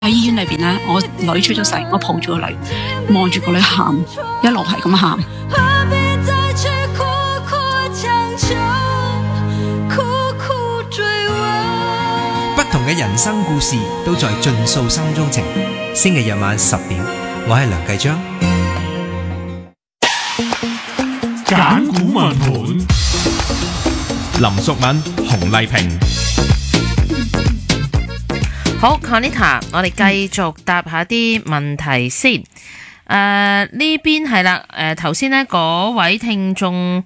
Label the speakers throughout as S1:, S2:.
S1: 喺醫院裏邊咧，我女出咗世，我抱住個女，望住個女喊，一路係咁喊。
S2: 何必再去苦苦強求，苦苦追問。
S3: 不同嘅人生故事都在盡訴心中情。星期日晚10點，我係梁繼章。
S4: 揀股問盤，林淑敏、洪麗萍。
S5: 好 Conita， 我哋繼續答下啲問題先。呢邊係啦，頭先呢嗰位聽眾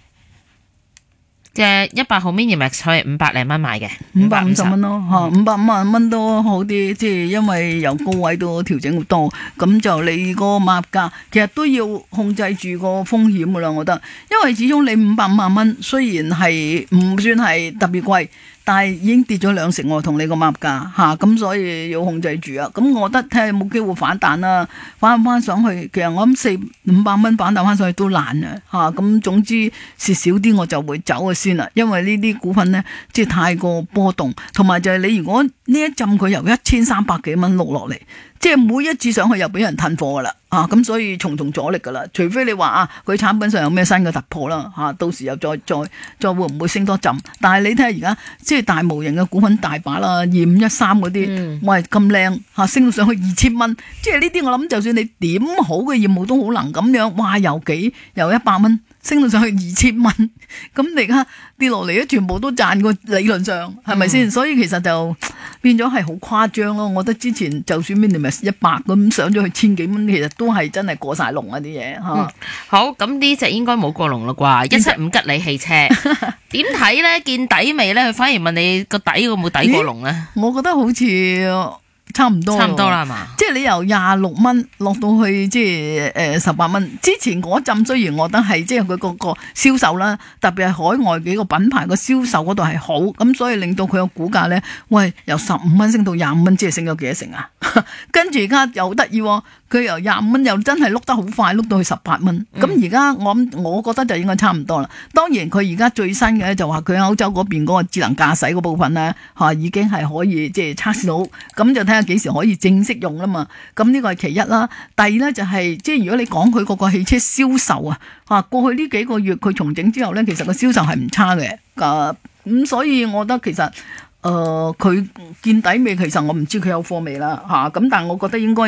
S5: 嘅100號 Minimax 佢係500零蚊買嘅
S6: ，550蚊咯，嚇550蚊都好啲，即係因為由高位到調整好多，咁就你個碼價其實都要控制住個風險噶啦，我覺得，因為始終你550蚊雖然係唔算係特別貴。但係已經跌咗2成喎，同你個碼價嚇，咁所以要控制住啊。咁我覺得睇下有冇機會反彈啦，反翻上去。其實我諗400-500蚊反彈翻上去都難啊嚇。咁總之蝕少啲我就會走咗先啦，因為呢啲股份呢，即係太過波動，同埋就係你如果呢一陣佢由1300幾蚊碌落嚟。即係每一次上去又俾人褪貨噶啦，咁所以重重阻力噶啦。除非你話佢產品上有咩新嘅突破啦，到時又再會唔會升多陣？但係你睇下而家即係大模型嘅股份大把啦，2513嗰啲，喂咁靚升到上去2000蚊，即係呢啲我諗就算你點好嘅業務都好難咁樣，哇由100蚊。升到上去2000蚊，咁你而家跌落嚟咧，全部都賺過，理論上係咪先？所以其實就變咗係好誇張咯。我覺得之前就算 Minimax 100咁上咗去1000幾蚊，其實都係真係過晒龍啊啲嘢嚇。
S5: 好，咁呢隻應該冇過龍啦啩？175吉利汽車點睇咧？見底未咧？佢反而問你個底有冇抵過龍咧？
S6: 我覺得好似差唔多
S5: 啦，係嘛？
S6: 即係你由26蚊落到去即係18蚊。之前嗰陣雖然我覺得係即係佢個銷售啦，特別係海外幾個品牌個銷售嗰度係好，咁所以令到佢個股價咧，喂由15蚊升到25蚊，即係升咗幾多成啊？跟住而家又得意喎，佢由25蚊又真係碌得好快，碌到去18蚊。咁而家我覺得就應該差唔多啦。當然佢而家最新嘅就話佢喺歐洲嗰邊嗰個智能駕駛嗰部分咧已經係可以即係測試到，咁就睇下幾時可以正式用啦嘛。咁呢個係其一啦。第二咧就係即係如果你講佢嗰個汽車銷售過去呢幾個月佢重整之後咧，其實個銷售係唔差嘅。咁所以我覺得其實佢見底未？其實我唔知佢有貨未啦咁但係我覺得應該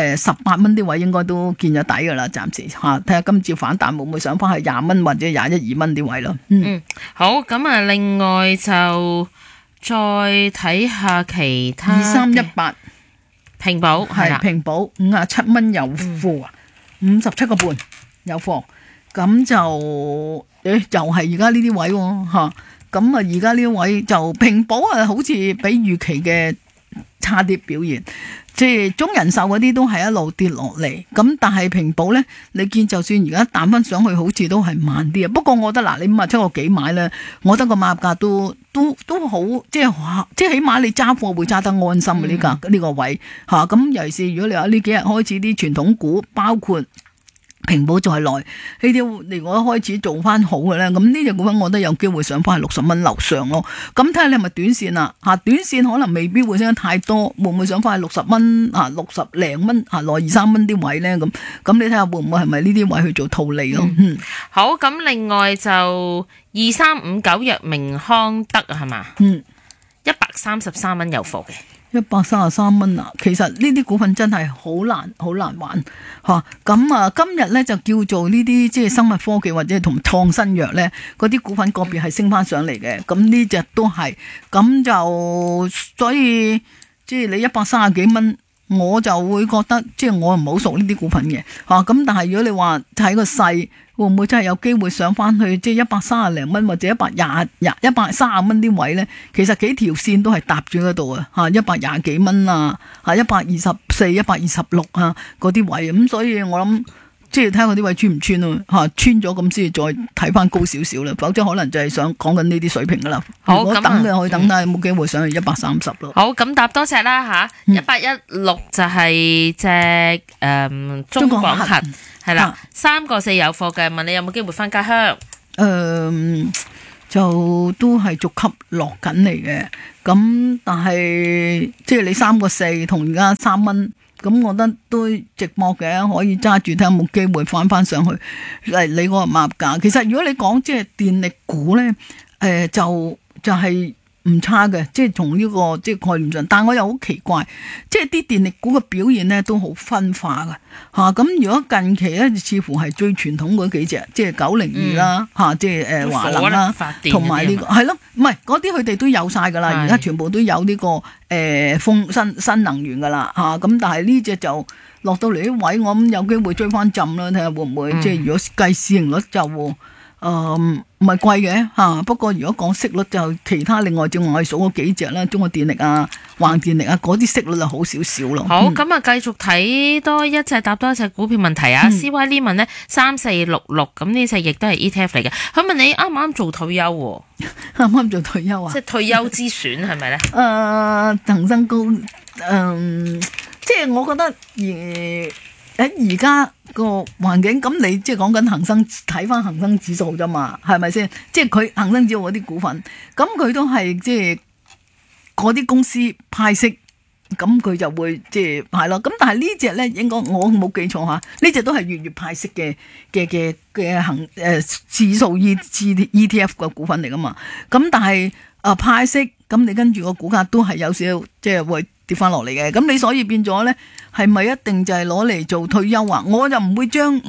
S6: 18蚊啲位應該都見咗底噶啦，暫時睇下今朝反彈會唔會上翻去20蚊或者21-22蚊啲位咯。
S5: 好，咁啊，另外就再睇下其他
S6: 2318
S5: 平保係啦，
S6: 平保57蚊有貨57個半有貨，咁就又係而家呢啲位喎咁而家呢位就平保好似比預期嘅差啲表現，即係中人壽嗰啲都係一路跌落嚟，咁但係平保咧，你見就算而家彈翻上去，好似都係慢啲啊。不過我覺得你57個幾買咧，我覺得個買入價都好，即係起碼你揸貨會揸得安心嘅呢個位咁尤其是如果你話呢幾日開始啲傳統股包括平保在內呢啲，如果開始做翻好嘅咧，咁呢隻股份我覺得有機會上翻去60蚊樓上咯。咁睇下你係咪短線啦短線可能未必會升得太多，會唔會上翻去60蚊60零蚊內2-3蚊啲位咧？咁你睇下會唔會係咪呢啲位去做套利咯？
S5: 好，咁另外就2359藥明康德係嘛？133蚊有貨嘅。
S6: 133蚊啊！其實呢啲股份真係好難玩咁今日咧就叫做呢啲即係生物科技或者同創新藥咧嗰啲股份個別係升翻上嚟嘅，咁呢隻都係咁就所以即係你130幾蚊，我就會覺得即係我唔好熟呢啲股份嘅咁但係如果你話睇個勢，會唔會真係有機會上翻去即係130零蚊或者130蚊啲位咧？其實幾條線都係搭住嗰度120幾蚊124、126嗰啲位，咁所以我諗即係睇下嗰啲位穿唔穿咯穿咗咁先再睇翻高少少啦，否則可能就係想講緊呢啲水平噶啦。
S5: 好，
S6: 如果等嘅可以等，但係冇機會上去130咯。
S5: 好，咁搭多隻啦1816就係隻中廣核係啦，3個4有貨嘅，問你有冇機會翻家鄉？
S6: 就都係逐級落緊嚟嘅。咁但係即係你3個4同而家3蚊，咁我覺得都寂寞嘅，可以揸住睇下有冇機會翻上去嚟你嗰個買價。其實如果你講即係電力股咧，就係唔差嘅，即係從呢個即係概念上，但我又好奇怪，即係啲電力股嘅表現咧都好分化嘅嚇。咁如果近期咧，似乎係最傳統嗰幾隻，即係902啦嚇，即係華能啦，同埋呢個係咯，唔係嗰啲佢哋都有晒㗎啦，而家全部都有呢個新能源㗎啦嚇。咁但係呢隻就落到嚟啲位，我諗有機會追翻浸啦，睇下會唔會即係如果計市盈率就唔係貴嘅嚇，不過如果講息率就其他另外正我哋數嗰幾隻啦，中國電力啊、橫電力啊嗰啲息率就好少少咯。
S5: 好，咁啊繼續睇多一隻答多一隻股票問題啊。CY Lemon 咧3466，咁呢隻亦都係 ETF 嚟嘅。佢問你啱唔啱做退休喎？
S6: 啱啱做退休啊？
S5: 即係退休之選係咪咧？
S6: 恒生高即係我覺得喺而家個環境，咁你即係講緊恒生，睇翻恒生指數啫嘛，係咪先？即係佢恒生指數嗰啲股份，咁佢都係即係嗰啲公司派息，咁佢就會即係派咯。咁但係呢隻咧，應該我冇記錯嚇，呢隻都係月派息嘅指數 ETF 嘅股份嚟噶嘛。咁但係派息，咁你跟住個股價都係有少少即係會跌翻落嚟嘅。咁你所以變咗咧，係咪一定就係攞嚟做退休啊？我就唔會將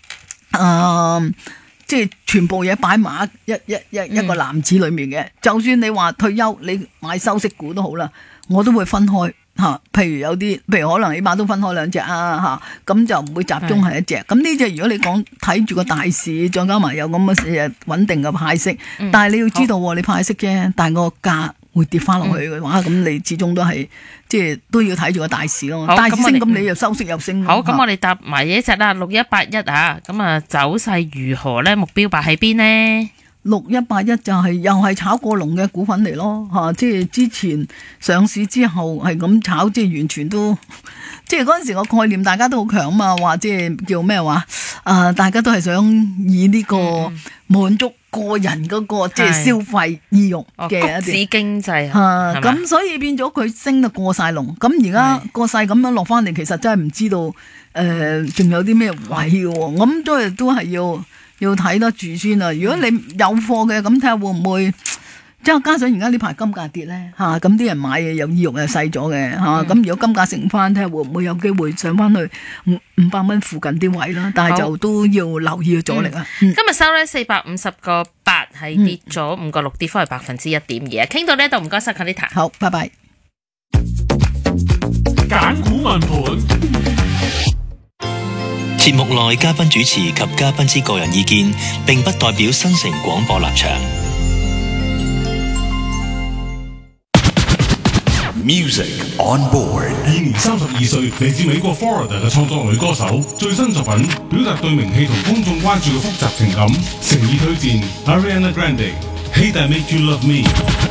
S6: 即係全部嘢擺埋一個籃子裏面嘅。就算你話退休，你買收息股都好啦，我都會分開嚇。譬如有啲，譬如可能起碼都分開2隻啊嚇，咁就唔會集中係一隻。咁呢隻如果你講睇住個大市，再加埋有咁嘅穩定嘅派息，但係你要知道你派息啫，但係個價會跌翻落去嘅話，咁你始終都係即係都要睇住個大市咯。大市升，咁你又收息又升。
S5: 好，咁我哋搭埋一隻啦，6181啊，咁啊走勢如何咧？目標擺喺邊呢
S6: ？6181就係又係炒過龍嘅股份嚟咯嚇，即係之前上市之後係咁炒，即係完全都即係嗰陣時個概念大家都好強啊嘛，話即係叫咩話大家都係想以呢個滿足個人嗰個即係消費意欲嘅一啲
S5: 經濟
S6: 咁所以變咗佢升得過晒龍。咁而家個勢咁樣落翻嚟，其實真係唔知道仲有啲咩位嘅喎。我諗都係要睇得住先啦。如果你有貨嘅，咁睇下會唔會即係加上而家呢排金價跌咧嚇，咁啲人買嘢有意欲又細咗嘅嚇。咁如果金價升翻，睇下會唔會有機會上翻去500蚊附近啲位啦。但係就都要留意阻力啊。
S5: 今日收咧450.8，係跌咗5個6，跌幅係1.2%。傾到呢度，唔該晒 Carita。
S6: 好，拜拜。
S4: 揀股問盤。
S7: 節目內嘉賓主持及嘉賓之個人意見，並不代表新城廣播立場。
S8: Music on board。
S4: 現年32歲，嚟自美國 Florida 嘅創作女歌手，最新作品表達對名氣同公眾關注嘅複雜情感，誠意推薦 Ariana Grande，Hate I Make You Love Me。